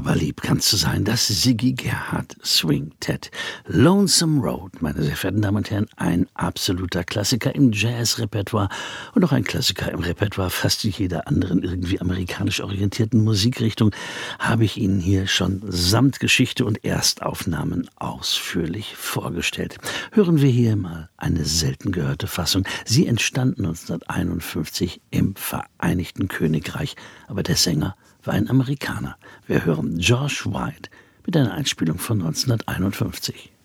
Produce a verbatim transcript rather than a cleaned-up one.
Aber lieb kannst du sein, das Siggi Gerhardt Swing Ted. Lonesome Road, meine sehr verehrten Damen und Herren, ein absoluter Klassiker im Jazz-Repertoire und auch ein Klassiker im Repertoire fast jeder anderen irgendwie amerikanisch orientierten Musikrichtung, habe ich Ihnen hier schon samt Geschichte und Erstaufnahmen ausführlich vorgestellt. Hören wir hier mal eine selten gehörte Fassung. Sie entstand neunzehnhunderteinundfünfzig im Vereinigten Königreich, aber der Sänger war ein Amerikaner. Wir hören George White mit einer Einspielung von neunzehnhunderteinundfünfzig.